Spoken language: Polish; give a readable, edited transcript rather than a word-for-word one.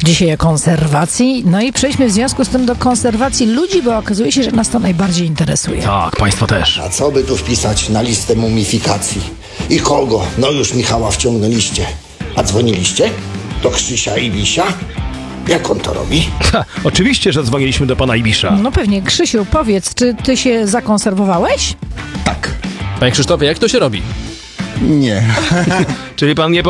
Dzisiaj o konserwacji. No i przejdźmy w związku z tym do konserwacji ludzi, bo okazuje się, że nas to najbardziej interesuje. Tak, państwo też. A co by tu wpisać na listę mumifikacji? I kogo? No już Michała wciągnęliście. A dzwoniliście? Do Krzysia i Bisia? Jak on to robi? Oczywiście, że dzwoniliśmy do pana Ibisza. No pewnie. Krzysiu, powiedz, czy ty się zakonserwowałeś? Tak. Panie Krzysztofie, jak to się robi? Nie. Czyli pan nie